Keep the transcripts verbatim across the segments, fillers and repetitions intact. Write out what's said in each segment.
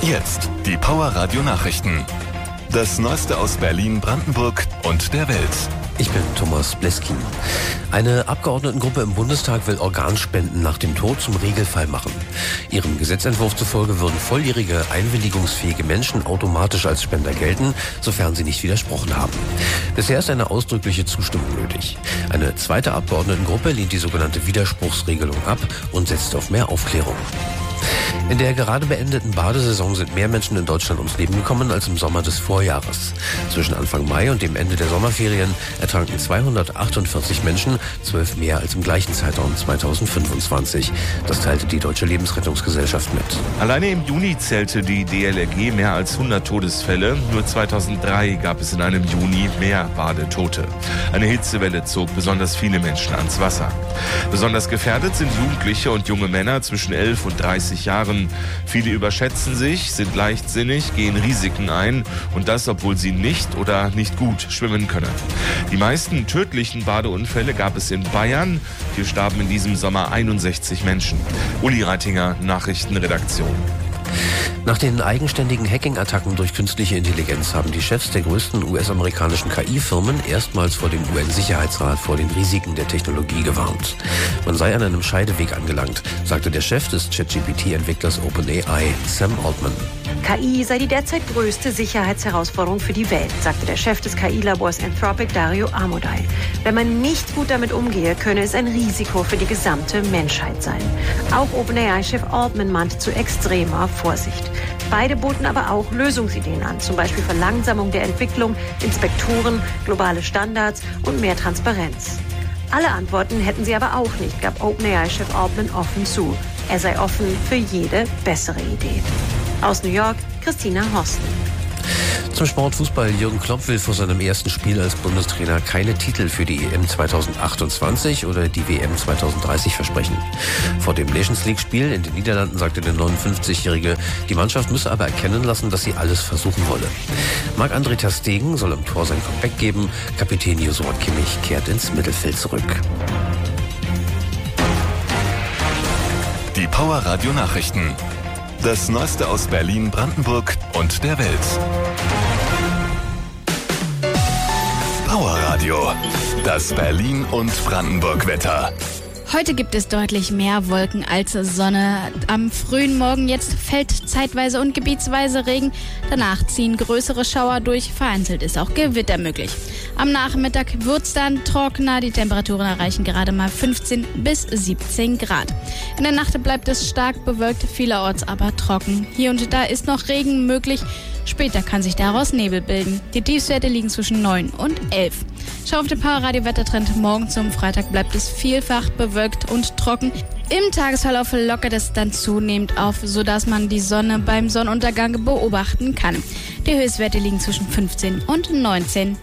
Jetzt die Power Radio Nachrichten. Das Neueste aus Berlin, Brandenburg und der Welt. Ich bin Thomas Bleskin. Eine Abgeordnetengruppe im Bundestag will Organspenden nach dem Tod zum Regelfall machen. Ihrem Gesetzentwurf zufolge würden volljährige, einwilligungsfähige Menschen automatisch als Spender gelten, sofern sie nicht widersprochen haben. Bisher ist eine ausdrückliche Zustimmung nötig. Eine zweite Abgeordnetengruppe lehnt die sogenannte Widerspruchsregelung ab und setzt auf mehr Aufklärung. In der gerade beendeten Badesaison sind mehr Menschen in Deutschland ums Leben gekommen als im Sommer des Vorjahres. Zwischen Anfang Mai und dem Ende der Sommerferien ertranken zweihundertachtundvierzig Menschen, zwölf mehr als im gleichen Zeitraum zweitausendfünfundzwanzig. Das teilte die Deutsche Lebensrettungsgesellschaft mit. Alleine im Juni zählte die D L R G mehr als hundert Todesfälle. Nur zweitausenddrei gab es in einem Juni mehr Badetote. Eine Hitzewelle zog besonders viele Menschen ans Wasser. Besonders gefährdet sind Jugendliche und junge Männer zwischen elf und dreißig Jahren. Viele überschätzen sich, sind leichtsinnig, gehen Risiken ein und das, obwohl sie nicht oder nicht gut schwimmen können. Die meisten tödlichen Badeunfälle gab es in Bayern. Hier starben in diesem Sommer einundsechzig Menschen. Uli Reitinger, Nachrichtenredaktion. Nach den eigenständigen Hacking-Attacken durch künstliche Intelligenz haben die Chefs der größten U S-amerikanischen K I-Firmen erstmals vor dem U N-Sicherheitsrat vor den Risiken der Technologie gewarnt. Man sei an einem Scheideweg angelangt, sagte der Chef des ChatGPT-Entwicklers OpenAI, Sam Altman. K I sei die derzeit größte Sicherheitsherausforderung für die Welt, sagte der Chef des K I-Labors Anthropic, Dario Amodei. Wenn man nicht gut damit umgehe, könne es ein Risiko für die gesamte Menschheit sein. Auch OpenAI-Chef Altman mahnte zu extremer Vorsicht. Beide boten aber auch Lösungsideen an, zum Beispiel Verlangsamung der Entwicklung, Inspektoren, globale Standards und mehr Transparenz. Alle Antworten hätten sie aber auch nicht, gab OpenAI-Chef Altman offen zu. Er sei offen für jede bessere Idee. Aus New York, Christina Horsten. Zum Sportfußball. Jürgen Klopp will vor seinem ersten Spiel als Bundestrainer keine Titel für die E M zweitausendachtundzwanzig oder die W M zweitausenddreißig versprechen. Vor dem Nations League-Spiel in den Niederlanden sagte der neunundfünfzigjährige, die Mannschaft müsse aber erkennen lassen, dass sie alles versuchen wolle. Marc-André ter Stegen soll im Tor sein Comeback geben. Kapitän Joshua Kimmich kehrt ins Mittelfeld zurück. Die Power Radio Nachrichten. Das Neueste aus Berlin, Brandenburg und der Welt. Power Radio. Das Berlin und Brandenburg Wetter. Heute gibt es deutlich mehr Wolken als Sonne. Am frühen Morgen jetzt fällt zeitweise und gebietsweise Regen. Danach ziehen größere Schauer durch. Vereinzelt ist auch Gewitter möglich. Am Nachmittag wird's dann trockener. Die Temperaturen erreichen gerade mal fünfzehn bis siebzehn Grad. In der Nacht bleibt es stark bewölkt, vielerorts aber trocken. Hier und da ist noch Regen möglich. Später kann sich daraus Nebel bilden. Die Tiefstwerte liegen zwischen neun und elf. Schau auf den Power-Radio-Wettertrend. Morgen zum Freitag bleibt es vielfach bewölkt und trocken. Im Tagesverlauf lockert es dann zunehmend auf, sodass man die Sonne beim Sonnenuntergang beobachten kann. Die Höchstwerte liegen zwischen fünfzehn und neunzehn.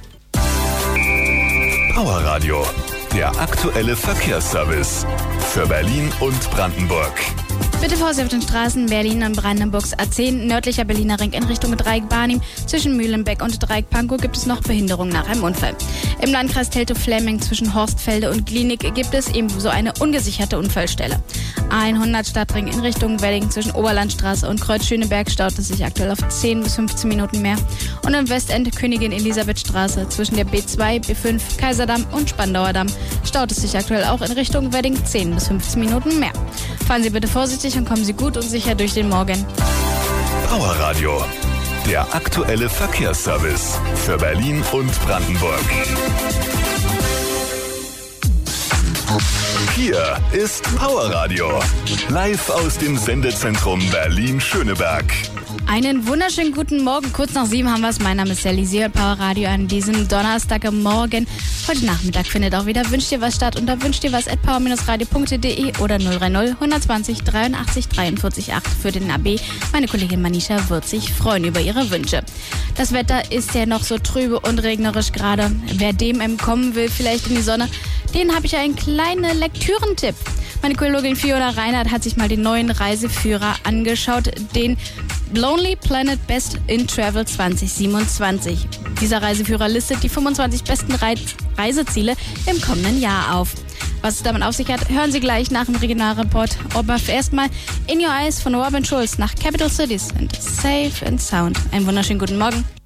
Power Radio, der aktuelle Verkehrsservice für Berlin und Brandenburg. Bitte Vorsicht auf den Straßen Berlin und Brandenburgs A zehn, nördlicher Berliner Ring in Richtung Dreieck Barnim. Zwischen Mühlenbeck und Dreieck Pankow gibt es noch Behinderungen nach einem Unfall. Im Landkreis Teltow-Fläming zwischen Horstfelde und Glienig gibt es ebenso eine ungesicherte Unfallstelle. hundert Stadtring in Richtung Wedding zwischen Oberlandstraße und Kreuz Schöneberg staut es sich aktuell auf zehn bis fünfzehn Minuten mehr. Und im Westend Königin Elisabeth Straße zwischen der B zwei, B fünf, Kaiserdamm und Spandauer Damm staut es sich aktuell auch in Richtung Wedding zehn bis fünfzehn Minuten mehr. Fahren Sie bitte vorsichtig und kommen Sie gut und sicher durch den Morgen. Power Radio, der aktuelle Verkehrsservice für Berlin und Brandenburg. Hier ist Power Radio, live aus dem Sendezentrum Berlin-Schöneberg. Einen wunderschönen guten Morgen. Kurz nach sieben haben wir es. Mein Name ist Sally, Sie hört Power Radio an diesem Donnerstagmorgen. Heute Nachmittag findet auch wieder Wünsch dir was statt unter wünsch dir was at power radio punkt de oder null drei null, hundertzwanzig, dreiundachtzig, dreiundvierzig acht für den A B. Meine Kollegin Manisha wird sich freuen über Ihre Wünsche. Das Wetter ist ja noch so trübe und regnerisch gerade. Wer dem entkommen will, vielleicht in die Sonne, den habe ich einen kleinen Lektürentipp. Meine Kollegin Fiona Reinhardt hat sich mal den neuen Reiseführer angeschaut, den Lonely Planet Best in Travel zwanzig siebenundzwanzig. Dieser Reiseführer listet die fünfundzwanzig besten Reiseziele im kommenden Jahr auf. Was es damit auf sich hat, hören Sie gleich nach dem Regionalreport. Aber erstmal In Your Eyes von Robin Schulz nach Capital Cities und Safe and Sound. Einen wunderschönen guten Morgen.